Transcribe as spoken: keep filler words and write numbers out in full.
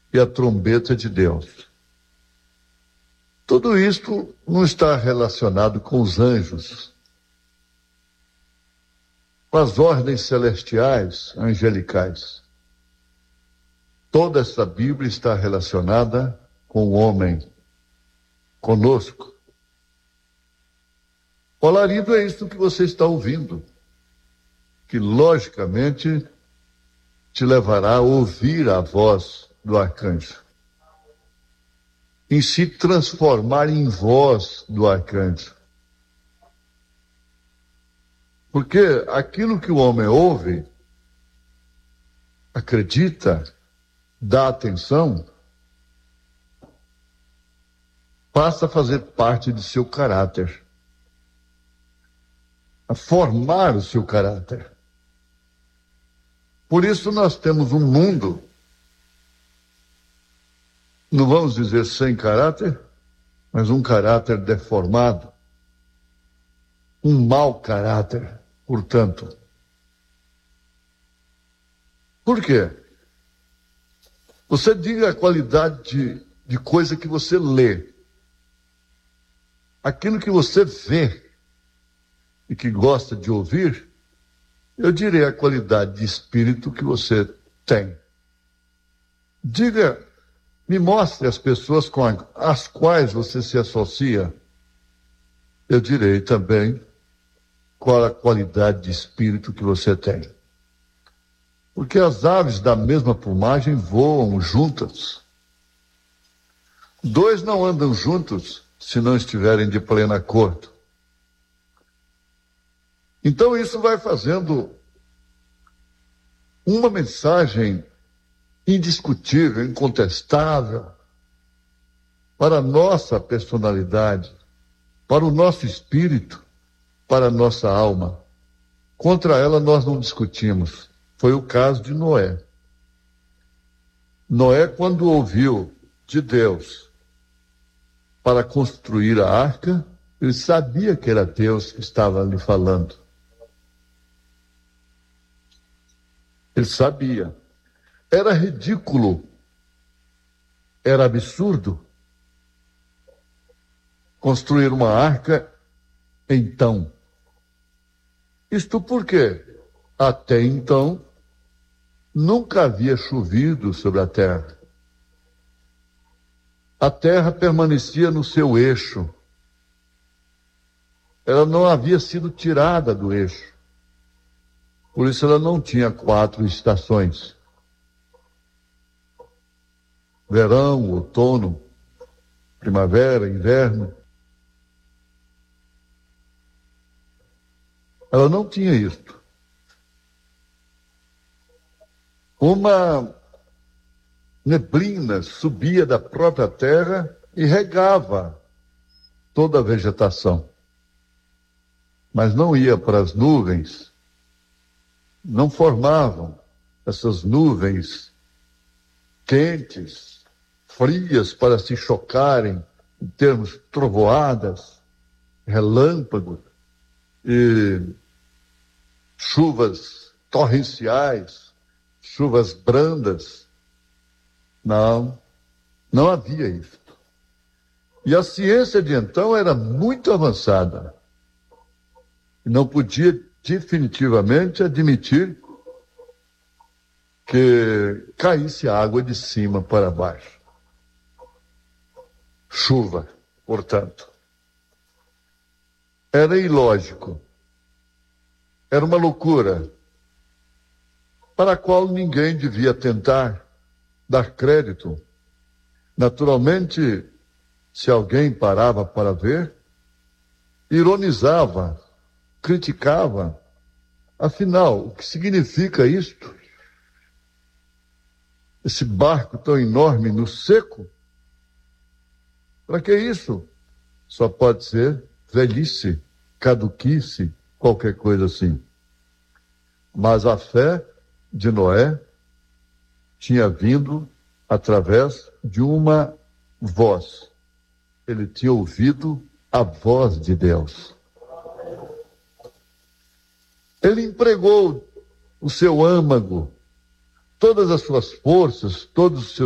e a trombeta de Deus. Tudo isto não está relacionado com os anjos, com as ordens celestiais, angelicais. Toda essa Bíblia está relacionada com o homem, conosco. O alarido é isso que você está ouvindo, que logicamente te levará a ouvir a voz do arcanjo, em se transformar em voz do arcanjo. Porque aquilo que o homem ouve, acredita, dá atenção, passa a fazer parte de seu caráter, a formar o seu caráter. Por isso nós temos um mundo, não vamos dizer sem caráter, mas um caráter deformado, um mau caráter, portanto. Por quê? Você diga a qualidade de, de coisa que você lê, aquilo que você vê e que gosta de ouvir, eu direi a qualidade de espírito que você tem. Diga, me mostre as pessoas com as quais você se associa. Eu direi também qual a qualidade de espírito que você tem. Porque as aves da mesma plumagem voam juntas. Dois não andam juntos se não estiverem de pleno acordo. Então isso vai fazendo uma mensagem indiscutível, incontestável, para a nossa personalidade, para o nosso espírito, para a nossa alma. Contra ela nós não discutimos. Foi o caso de Noé. Noé, quando ouviu de Deus para construir a arca, ele sabia que era Deus que estava lhe falando. Ele sabia. Era ridículo, era absurdo construir uma arca então. Isto porque, até então, nunca havia chovido sobre a terra. A terra permanecia no seu eixo. Ela não havia sido tirada do eixo. Por isso ela não tinha quatro estações. Verão, outono, primavera, inverno. Ela não tinha isto. Uma neblina subia da própria terra e regava toda a vegetação. Mas não ia para as nuvens, não formavam essas nuvens quentes, frias, para se chocarem em termos trovoadas, relâmpagos e chuvas torrenciais, chuvas brandas. Não, não havia isso. E a ciência de então era muito avançada. Não podia definitivamente admitir que caísse água de cima para baixo. Chuva, portanto. Era ilógico. Era uma loucura para a qual ninguém devia tentar dar crédito. Naturalmente, se alguém parava para ver, ironizava, criticava. Afinal, o que significa isto? Esse barco tão enorme no seco? Para que isso? Só pode ser velhice, caduquice, qualquer coisa assim. Mas a fé de Noé tinha vindo através de uma voz. Ele tinha ouvido a voz de Deus. Ele empregou o seu âmago, todas as suas forças, todos os seus